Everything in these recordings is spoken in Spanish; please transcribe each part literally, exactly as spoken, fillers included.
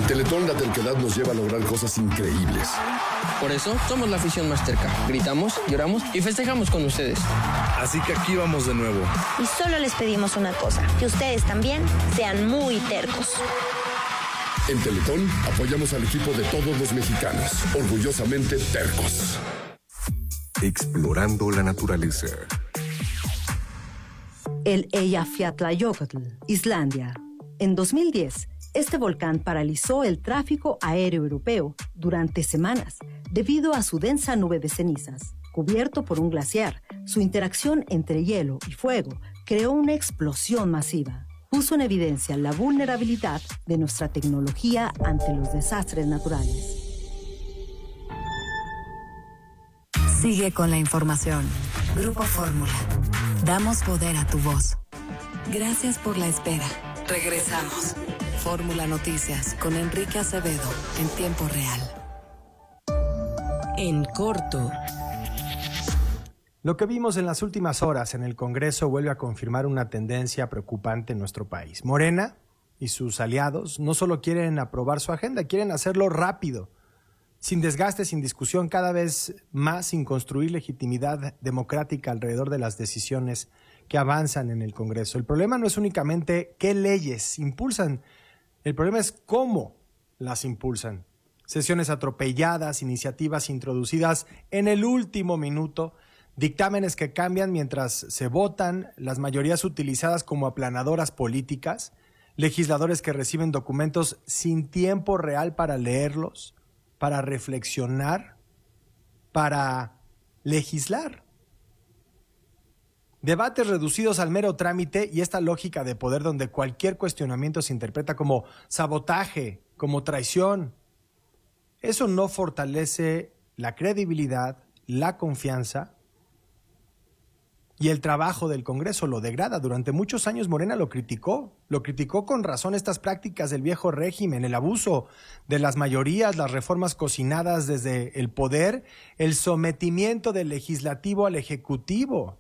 En Teletón la terquedad nos lleva a lograr cosas increíbles. Por eso somos la afición más terca. Gritamos, lloramos y festejamos con ustedes. Así que aquí vamos de nuevo. Y solo les pedimos una cosa, que ustedes también sean muy tercos. En Teletón apoyamos al equipo de todos los mexicanos, orgullosamente tercos. Explorando la naturaleza. El Eyjafjallajökull, Islandia. En dos mil diez, este volcán paralizó el tráfico aéreo europeo durante semanas debido a su densa nube de cenizas. Cubierto por un glaciar, su interacción entre hielo y fuego creó una explosión masiva. Puso en evidencia la vulnerabilidad de nuestra tecnología ante los desastres naturales. Sigue con la información. Grupo Fórmula. Damos poder a tu voz. Gracias por la espera. Regresamos. Fórmula Noticias con Enrique Acevedo en tiempo real. En corto. Lo que vimos en las últimas horas en el Congreso vuelve a confirmar una tendencia preocupante en nuestro país. Morena y sus aliados no solo quieren aprobar su agenda, quieren hacerlo rápido, sin desgaste, sin discusión, cada vez más sin construir legitimidad democrática alrededor de las decisiones que avanzan en el Congreso. El problema no es únicamente qué leyes impulsan, el problema es cómo las impulsan. Sesiones atropelladas, iniciativas introducidas en el último minuto, dictámenes que cambian mientras se votan, las mayorías utilizadas como aplanadoras políticas, legisladores que reciben documentos sin tiempo real para leerlos, para reflexionar, para legislar. Debates reducidos al mero trámite y esta lógica de poder donde cualquier cuestionamiento se interpreta como sabotaje, como traición. Eso no fortalece la credibilidad, la confianza y el trabajo del Congreso, lo degrada. Durante muchos años Morena lo criticó, lo criticó con razón estas prácticas del viejo régimen, el abuso de las mayorías, las reformas cocinadas desde el poder, el sometimiento del legislativo al ejecutivo.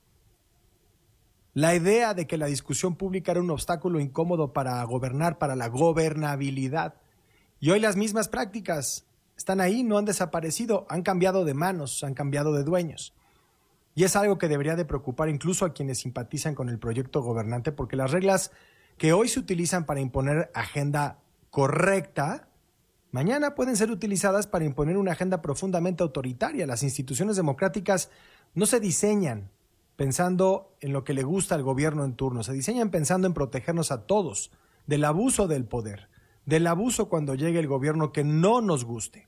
La idea de que la discusión pública era un obstáculo incómodo para gobernar, para la gobernabilidad. Y hoy las mismas prácticas están ahí, no han desaparecido, han cambiado de manos, han cambiado de dueños. Y es algo que debería de preocupar incluso a quienes simpatizan con el proyecto gobernante, porque las reglas que hoy se utilizan para imponer agenda correcta, mañana pueden ser utilizadas para imponer una agenda profundamente autoritaria. Las instituciones democráticas no se diseñan pensando en lo que le gusta al gobierno en turno, se diseñan pensando en protegernos a todos del abuso del poder, del abuso cuando llegue el gobierno que no nos guste.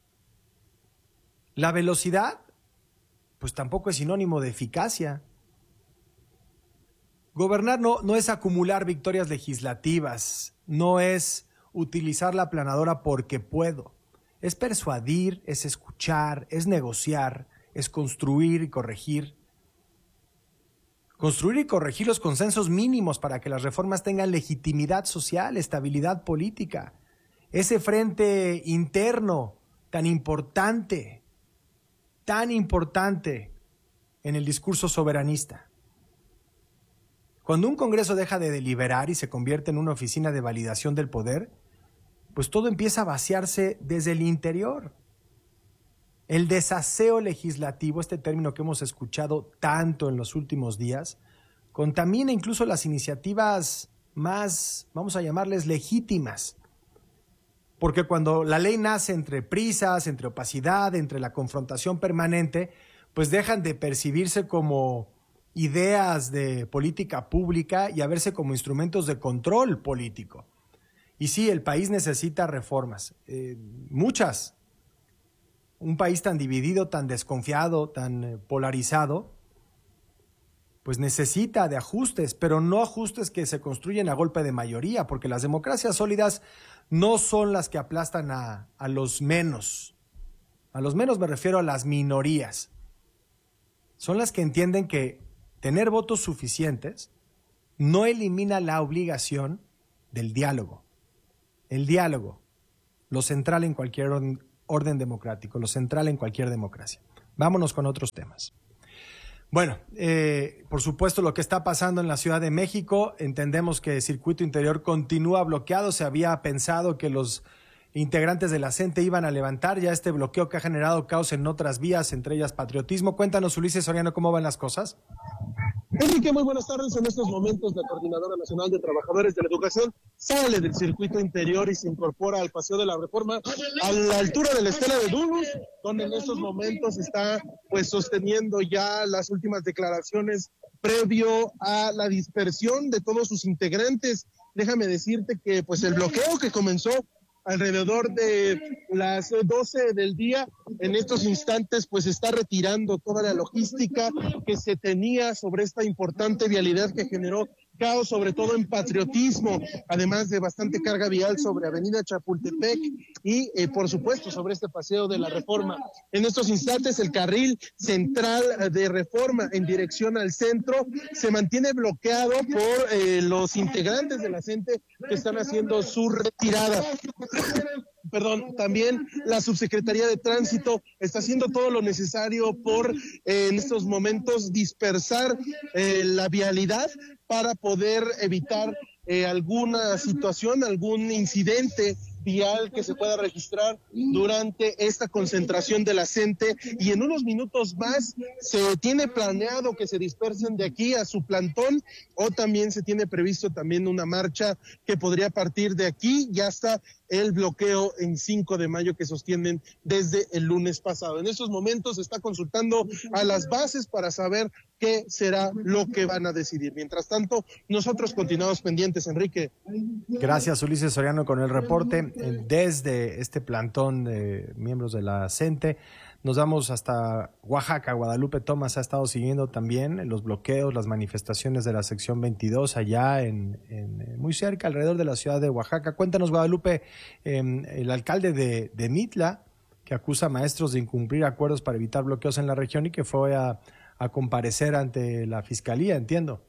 La velocidad pues tampoco es sinónimo de eficacia. Gobernar no, no es acumular victorias legislativas, no es utilizar la aplanadora porque puedo. Es persuadir, es escuchar, es negociar, es construir y corregir. Construir y corregir los consensos mínimos para que las reformas tengan legitimidad social, estabilidad política. Ese frente interno tan importante, tan importante en el discurso soberanista. Cuando un Congreso deja de deliberar y se convierte en una oficina de validación del poder, pues todo empieza a vaciarse desde el interior. El desaseo legislativo, este término que hemos escuchado tanto en los últimos días, contamina incluso las iniciativas más, vamos a llamarles, legítimas. Porque cuando la ley nace entre prisas, entre opacidad, entre la confrontación permanente, pues dejan de percibirse como ideas de política pública y a verse como instrumentos de control político. Y sí, el país necesita reformas, eh, muchas. Un país tan dividido, tan desconfiado, tan eh, polarizado, pues necesita de ajustes, pero no ajustes que se construyen a golpe de mayoría, porque las democracias sólidas no son las que aplastan a, a los menos. A los menos me refiero a las minorías. Son las que entienden que tener votos suficientes no elimina la obligación del diálogo. El diálogo, lo central en cualquier orden, orden democrático, lo central en cualquier democracia. Vámonos con otros temas. Bueno, eh, por supuesto lo que está pasando en la Ciudad de México, entendemos que el circuito interior continúa bloqueado, se había pensado que los integrantes de la CENTE iban a levantar ya este bloqueo que ha generado caos en otras vías, entre ellas Patriotismo. Cuéntanos, Ulises Soriano, ¿cómo van las cosas? Enrique, muy buenas tardes. En estos momentos la Coordinadora Nacional de Trabajadores de la Educación sale del circuito interior y se incorpora al Paseo de la Reforma a la altura de la Estela de Dulus, donde en estos momentos está pues sosteniendo ya las últimas declaraciones previo a la dispersión de todos sus integrantes. Déjame decirte que pues el bloqueo que comenzó alrededor de las doce del día, en estos instantes pues está retirando toda la logística que se tenía sobre esta importante vialidad que generó caos, sobre todo en Patriotismo, además de bastante carga vial sobre Avenida Chapultepec y eh, por supuesto sobre este Paseo de la Reforma. En estos instantes el carril central de Reforma en dirección al centro se mantiene bloqueado por eh, los integrantes de la CENTE que están haciendo su retirada. Perdón, también la Subsecretaría de Tránsito está haciendo todo lo necesario por eh, en estos momentos dispersar eh, la vialidad para poder evitar eh, alguna situación, algún incidente vial que se pueda registrar durante esta concentración de la CENTE, y en unos minutos más se tiene planeado que se dispersen de aquí a su plantón, o también se tiene previsto también una marcha que podría partir de aquí y hasta el bloqueo en cinco de mayo que sostienen desde el lunes pasado. En estos momentos se está consultando a las bases para saber qué será lo que van a decidir. Mientras tanto, nosotros continuamos pendientes, Enrique. Gracias, Ulises Soriano, con el reporte desde este plantón de miembros de la CENTE. Nos vamos hasta Oaxaca. Guadalupe Tomás ha estado siguiendo también los bloqueos, las manifestaciones de la sección veintidós allá en, en muy cerca, alrededor de la ciudad de Oaxaca. Cuéntanos, Guadalupe, eh, el alcalde de, de Mitla, que acusa a maestros de incumplir acuerdos para evitar bloqueos en la región y que fue a, a comparecer ante la fiscalía, entiendo.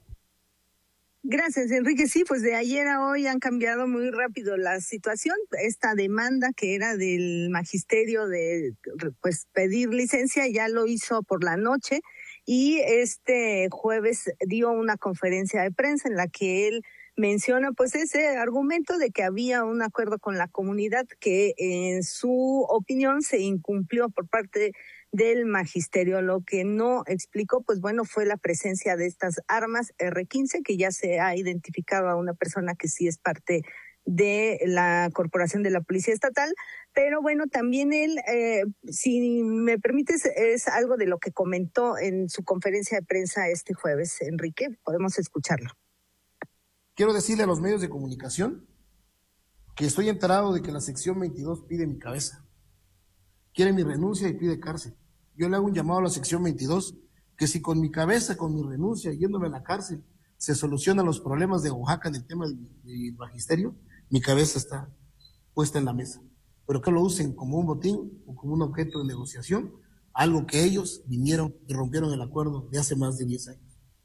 Gracias, Enrique. Sí, pues de ayer a hoy han cambiado muy rápido la situación. Esta demanda que era del magisterio de pues pedir licencia ya lo hizo por la noche, y este jueves dio una conferencia de prensa en la que él menciona pues ese argumento de que había un acuerdo con la comunidad que en su opinión se incumplió por parte del magisterio. Lo que no explicó, pues bueno, fue la presencia de estas armas erre quince, que ya se ha identificado a una persona que sí es parte de la Corporación de la Policía Estatal. Pero bueno, también él, eh, si me permites, es algo de lo que comentó en su conferencia de prensa este jueves, Enrique. Podemos escucharlo. Quiero decirle a los medios de comunicación que estoy enterado de que la sección veintidós pide mi cabeza. Quiere mi renuncia y pide cárcel. Yo le hago un llamado a la sección veintidós que si con mi cabeza, con mi renuncia, yéndome a la cárcel, se solucionan los problemas de Oaxaca en el tema del, del magisterio, mi cabeza está puesta en la mesa. Pero que lo usen como un botín o como un objeto de negociación, algo que ellos vinieron y rompieron el acuerdo de hace más de diez años.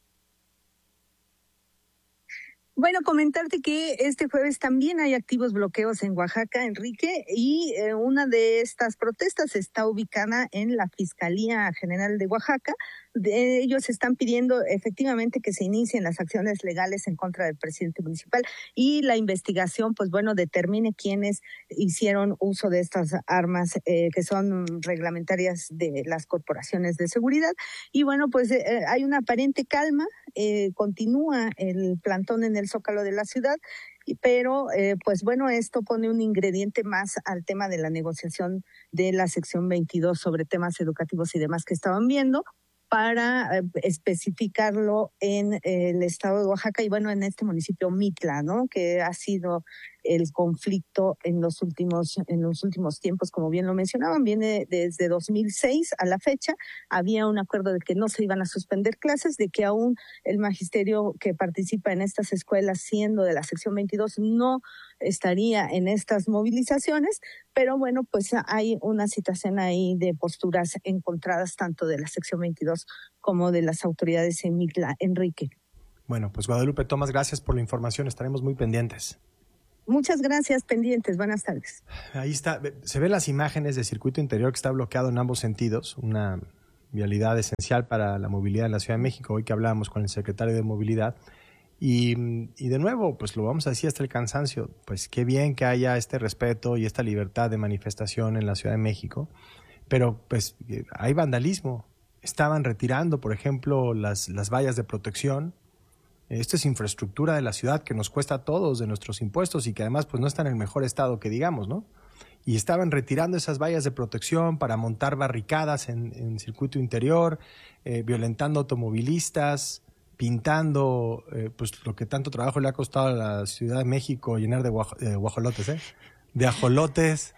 Bueno, comentarte que este jueves también hay activos bloqueos en Oaxaca, Enrique, y eh, una de estas protestas está ubicada en la Fiscalía General de Oaxaca. De, ellos están pidiendo efectivamente que se inicien las acciones legales en contra del presidente municipal y la investigación, pues bueno, determine quiénes hicieron uso de estas armas eh, que son reglamentarias de las corporaciones de seguridad. Y bueno, pues eh, hay una aparente calma, eh, continúa el plantón en el Zócalo de la ciudad, pero eh, pues bueno, esto pone un ingrediente más al tema de la negociación de la sección veintidós sobre temas educativos y demás que estaban viendo, para eh, especificarlo en eh, el estado de Oaxaca y bueno, en este municipio Mitla, ¿no? Que ha sido el conflicto en los últimos en los últimos tiempos, como bien lo mencionaban, viene desde dos mil seis a la fecha. Había un acuerdo de que no se iban a suspender clases, de que aún el magisterio que participa en estas escuelas, siendo de la sección veintidós, no estaría en estas movilizaciones, pero bueno, pues hay una situación ahí de posturas encontradas tanto de la sección veintidós como de las autoridades en Mitla. Enrique. Bueno, pues Guadalupe Tomás, gracias por la información, estaremos muy pendientes. Muchas gracias, pendientes. Buenas tardes. Ahí está, se ven las imágenes del circuito interior que está bloqueado en ambos sentidos, una vialidad esencial para la movilidad en la Ciudad de México, hoy que hablábamos con el secretario de Movilidad. Y, y de nuevo, pues lo vamos a decir hasta el cansancio, pues qué bien que haya este respeto y esta libertad de manifestación en la Ciudad de México, pero pues hay vandalismo. Estaban retirando, por ejemplo, las, las vallas de protección. Esto es infraestructura de la ciudad que nos cuesta a todos de nuestros impuestos y que además pues no está en el mejor estado que digamos, ¿no? Y estaban retirando esas vallas de protección para montar barricadas en, en circuito interior, eh, violentando automovilistas, pintando, eh, pues lo que tanto trabajo le ha costado a la Ciudad de México llenar de guaj- eh, guajolotes, ¿eh? De ajolotes.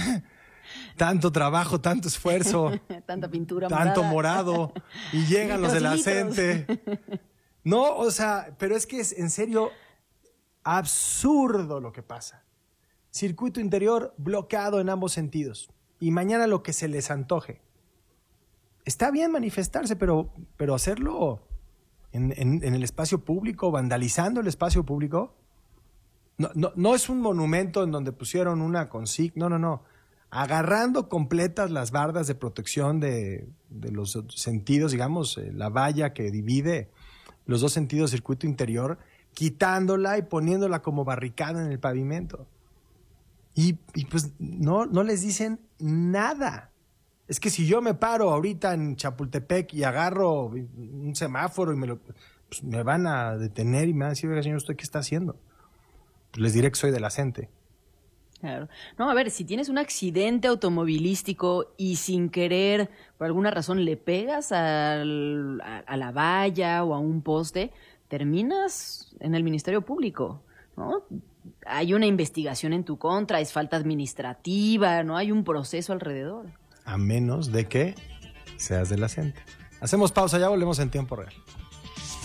Tanto trabajo, tanto esfuerzo. Tanta pintura tanto morada. morado. Y llegan los de la Litros, gente. No, o sea, pero es que es en serio absurdo lo que pasa. Circuito interior bloqueado en ambos sentidos. Y mañana lo que se les antoje. Está bien manifestarse, pero, pero hacerlo en, en, en el espacio público, vandalizando el espacio público. No, no, no es un monumento en donde pusieron una consigna, no, no, no. Agarrando completas las bardas de protección de, de los sentidos, digamos, eh, la valla que divide los dos sentidos circuito interior, quitándola y poniéndola como barricada en el pavimento. Y, y pues no, no les dicen nada. Es que si yo me paro ahorita en Chapultepec y agarro un semáforo y me lo, pues me van a detener y me van a decir, oiga, señor, ¿usted qué está haciendo? Pues les diré que soy de la gente. Claro. No, a ver, si tienes un accidente automovilístico y sin querer, por alguna razón, le pegas al, a, a la valla o a un poste, terminas en el Ministerio Público, ¿no? Hay una investigación en tu contra, es falta administrativa, ¿no? Hay un proceso alrededor. A menos de que seas de la gente. Hacemos pausa, ya volvemos en tiempo real.